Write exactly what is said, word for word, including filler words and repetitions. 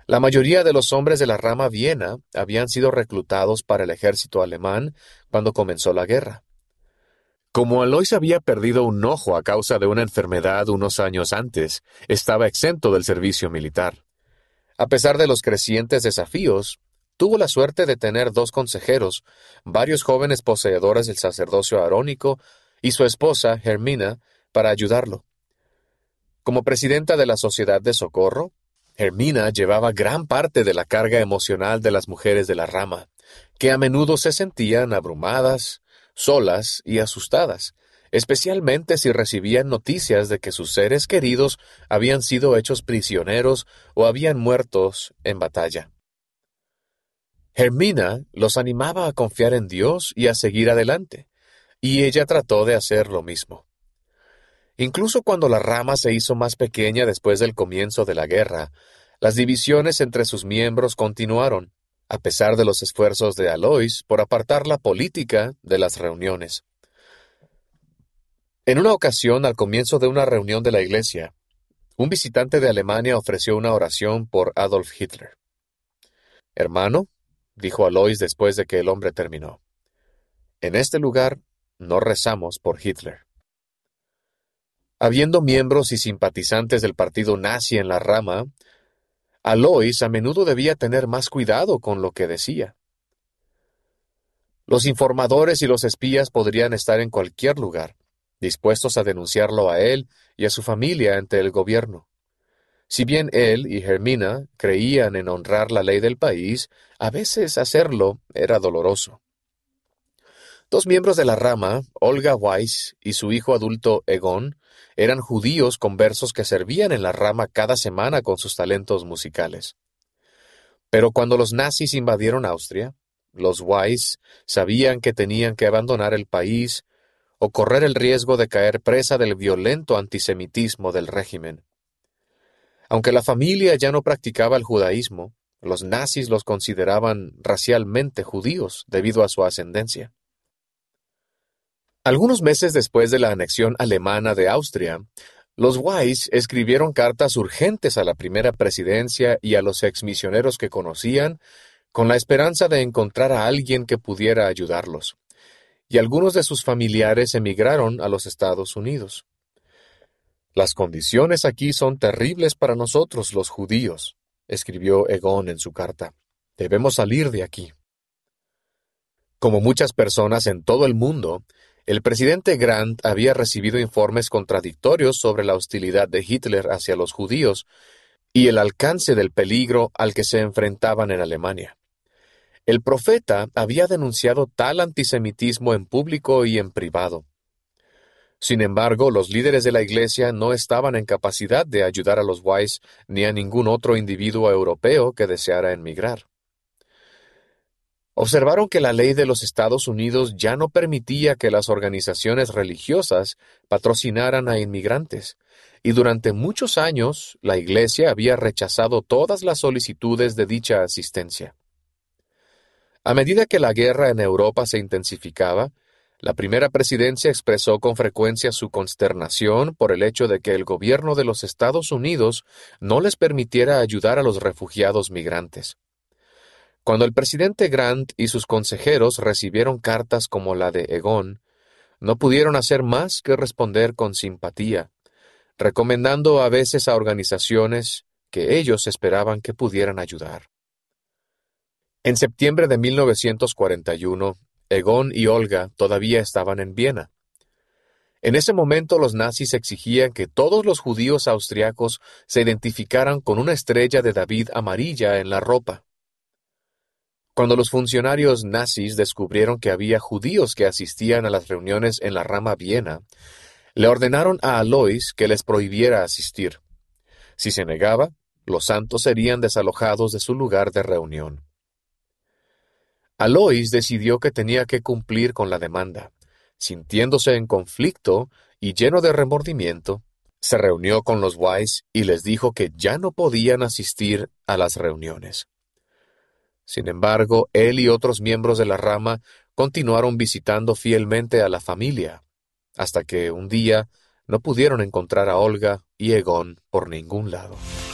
La mayoría de los hombres de la rama Viena habían sido reclutados para el ejército alemán cuando comenzó la guerra. Como Alois había perdido un ojo a causa de una enfermedad unos años antes, estaba exento del servicio militar. A pesar de los crecientes desafíos, tuvo la suerte de tener dos consejeros, varios jóvenes poseedores del sacerdocio arónico y su esposa, Hermina, para ayudarlo. Como presidenta de la Sociedad de Socorro, Hermina llevaba gran parte de la carga emocional de las mujeres de la rama, que a menudo se sentían abrumadas, solas y asustadas, especialmente si recibían noticias de que sus seres queridos habían sido hechos prisioneros o habían muerto en batalla. Hermina los animaba a confiar en Dios y a seguir adelante, y ella trató de hacer lo mismo. Incluso cuando la rama se hizo más pequeña después del comienzo de la guerra, las divisiones entre sus miembros continuaron, a pesar de los esfuerzos de Alois por apartar la política de las reuniones. En una ocasión, al comienzo de una reunión de la iglesia, un visitante de Alemania ofreció una oración por Adolf Hitler. «Hermano», dijo Alois después de que el hombre terminó, «en este lugar no rezamos por Hitler». Habiendo miembros y simpatizantes del partido nazi en la rama, Alois a menudo debía tener más cuidado con lo que decía. Los informadores y los espías podrían estar en cualquier lugar, dispuestos a denunciarlo a él y a su familia ante el gobierno. Si bien él y Hermina creían en honrar la ley del país, a veces hacerlo era doloroso. Dos miembros de la rama, Olga Weiss y su hijo adulto Egon, eran judíos conversos que servían en la rama cada semana con sus talentos musicales. Pero cuando los nazis invadieron Austria, los Weiss sabían que tenían que abandonar el país o correr el riesgo de caer presa del violento antisemitismo del régimen. Aunque la familia ya no practicaba el judaísmo, los nazis los consideraban racialmente judíos debido a su ascendencia. Algunos meses después de la anexión alemana de Austria, los Weiss escribieron cartas urgentes a la primera presidencia y a los exmisioneros que conocían, con la esperanza de encontrar a alguien que pudiera ayudarlos, y algunos de sus familiares emigraron a los Estados Unidos. «Las condiciones aquí son terribles para nosotros, los judíos», escribió Egon en su carta. «Debemos salir de aquí». Como muchas personas en todo el mundo, el presidente Grant había recibido informes contradictorios sobre la hostilidad de Hitler hacia los judíos y el alcance del peligro al que se enfrentaban en Alemania. El profeta había denunciado tal antisemitismo en público y en privado. Sin embargo, los líderes de la Iglesia no estaban en capacidad de ayudar a los Weiss ni a ningún otro individuo europeo que deseara emigrar. Observaron que la ley de los Estados Unidos ya no permitía que las organizaciones religiosas patrocinaran a inmigrantes, y durante muchos años la Iglesia había rechazado todas las solicitudes de dicha asistencia. A medida que la guerra en Europa se intensificaba, la primera presidencia expresó con frecuencia su consternación por el hecho de que el gobierno de los Estados Unidos no les permitiera ayudar a los refugiados migrantes. Cuando el presidente Grant y sus consejeros recibieron cartas como la de Egon, no pudieron hacer más que responder con simpatía, recomendando a veces a organizaciones que ellos esperaban que pudieran ayudar. En septiembre de mil novecientos cuarenta y uno, Egon y Olga todavía estaban en Viena. En ese momento los nazis exigían que todos los judíos austriacos se identificaran con una estrella de David amarilla en la ropa. Cuando los funcionarios nazis descubrieron que había judíos que asistían a las reuniones en la rama Viena, le ordenaron a Alois que les prohibiera asistir. Si se negaba, los santos serían desalojados de su lugar de reunión. Alois decidió que tenía que cumplir con la demanda. Sintiéndose en conflicto y lleno de remordimiento, se reunió con los Weiss y les dijo que ya no podían asistir a las reuniones. Sin embargo, él y otros miembros de la rama continuaron visitando fielmente a la familia, hasta que un día no pudieron encontrar a Olga y Egon por ningún lado.